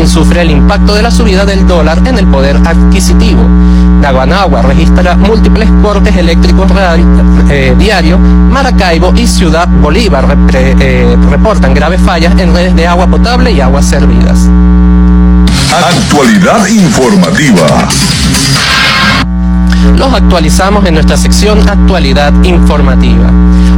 sufre el impacto de la subida del dólar en el poder adquisitivo. Naguanagua registra múltiples cortes eléctricos diarios. Maracaibo y Ciudad Bolívar reportan graves fallas en redes de agua potable y aguas servidas. Actualidad informativa. Los actualizamos en nuestra sección Actualidad Informativa.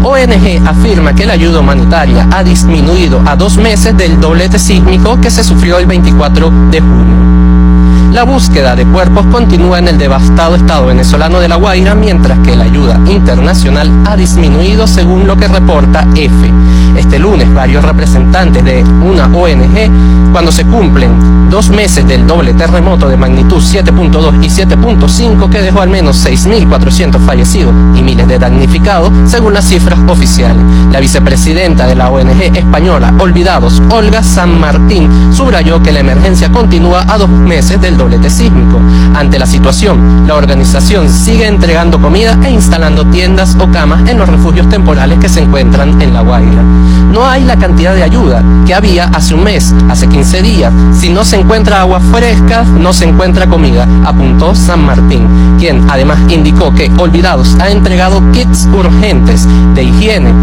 ONG afirma que la ayuda humanitaria ha disminuido a 2 meses del doblete sísmico que se sufrió el 24 de junio. La búsqueda de cuerpos continúa en el devastado estado venezolano de La Guaira, mientras que la ayuda internacional ha disminuido, según lo que reporta EFE. Este lunes, varios representantes de una ONG, cuando se cumplen 2 meses del doble terremoto de magnitud 7.2 y 7.5 que dejó al menos 6.400 fallecidos y miles de damnificados, según las cifras oficiales. La vicepresidenta de la ONG española Olvidados, Olga San Martín, subrayó que la emergencia continúa a 2 meses del doblete sísmico. Ante la situación, la organización sigue entregando comida e instalando tiendas o camas en los refugios temporales que se encuentran en La Guaira. No hay la cantidad de ayuda que había hace un mes, hace 15 días. Si no se encuentra agua fresca, no se encuentra comida, apuntó San Martín, quien además indicó que Olvidados ha entregado kits urgentes de higiene,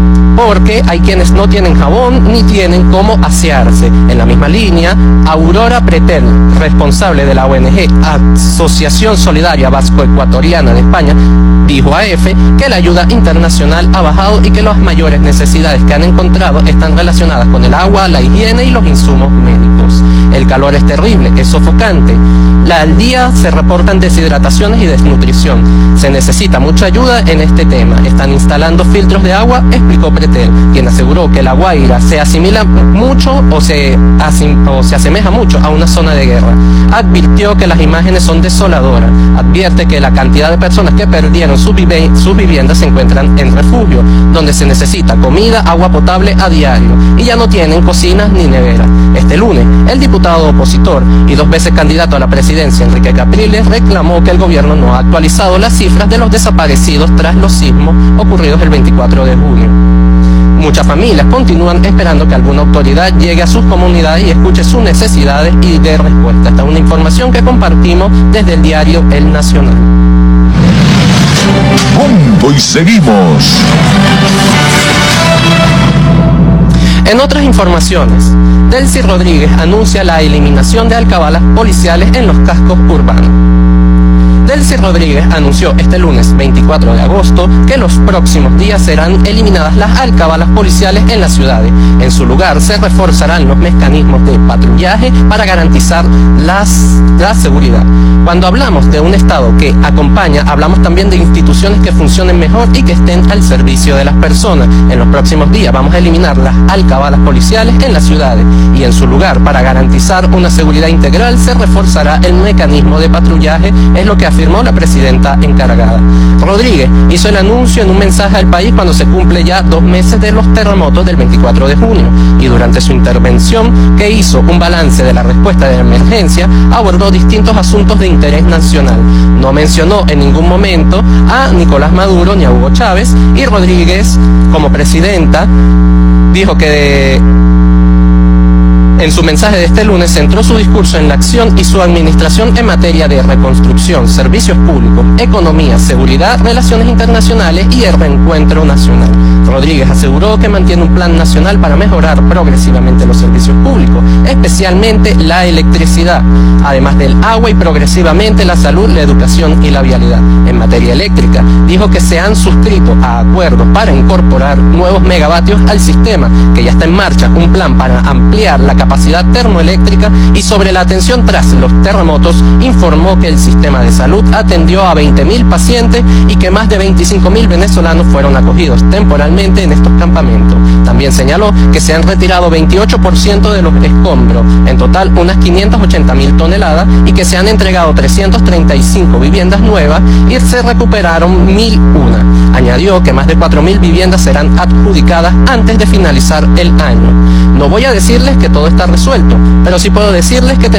porque hay quienes no tienen jabón ni tienen cómo asearse. En la misma línea, Aurora Pretel, responsable de la ONG Asociación Solidaria Vasco-Ecuatoriana de España, dijo a EFE que la ayuda internacional ha bajado y que las mayores necesidades que han encontrado están relacionadas con el agua, la higiene y los insumos médicos. El calor es terrible, es sofocante. Al día se reportan deshidrataciones y desnutrición. Se necesita mucha ayuda en este tema. Están instalando filtros de agua, explicó Pretel, quien aseguró que La Guaira se asimila mucho o se asemeja mucho a una zona de guerra. Advirtió que las imágenes son desoladoras. Advierte que la cantidad de personas que perdieron sus viviendas se encuentran en refugio, donde se necesita comida, agua potable a diario, y ya no tienen cocinas ni neveras. Este lunes, el diputado opositor y 2 veces candidato a la presidencia, Enrique Capriles, reclamó que el gobierno no ha actualizado las cifras de los desaparecidos tras los sismos ocurridos el 24 de junio. Muchas familias continúan esperando que alguna autoridad llegue a sus comunidades y escuche sus necesidades y dé respuesta. Esta es una información que compartimos desde el diario El Nacional. Punto y seguimos. En otras informaciones, Delcy Rodríguez anuncia la eliminación de alcabalas policiales en los cascos urbanos. Delcy Rodríguez anunció este lunes 24 de agosto que los próximos días serán eliminadas las alcabalas policiales en las ciudades. En su lugar se reforzarán los mecanismos de patrullaje para garantizar la seguridad. Cuando hablamos de un Estado que acompaña, hablamos también de instituciones que funcionen mejor y que estén al servicio de las personas. En los próximos días vamos a eliminar las alcabalas policiales en las ciudades y en su lugar, para garantizar una seguridad integral, se reforzará el mecanismo de patrullaje, es lo que afirmó la presidenta encargada. Rodríguez hizo el anuncio en un mensaje al país cuando se cumple ya 2 meses de los terremotos del 24 de junio y durante su intervención, que hizo un balance de la respuesta de emergencia, abordó distintos asuntos de interés nacional. No mencionó en ningún momento a Nicolás Maduro ni a Hugo Chávez, y Rodríguez, como presidenta, dijo que en su mensaje de este lunes centró su discurso en la acción y su administración en materia de reconstrucción, servicios públicos, economía, seguridad, relaciones internacionales y el reencuentro nacional. Rodríguez aseguró que mantiene un plan nacional para mejorar progresivamente los servicios públicos, especialmente la electricidad, además del agua, y progresivamente la salud, la educación y la vialidad. En materia eléctrica, dijo que se han suscrito a acuerdos para incorporar nuevos megavatios al sistema, que ya está en marcha un plan para ampliar la capacidad termoeléctrica, y sobre la atención tras los terremotos, informó que el sistema de salud atendió a 20.000 pacientes y que más de 25.000 venezolanos fueron acogidos temporalmente en estos campamentos. También señaló que se han retirado 28% de los escombros, en total unas 580.000 toneladas, y que se han entregado 335 viviendas nuevas y se recuperaron 1.001. Añadió que más de 4.000 viviendas serán adjudicadas antes de finalizar el año. No voy a decirles que todo está resuelto, pero sí puedo decirles que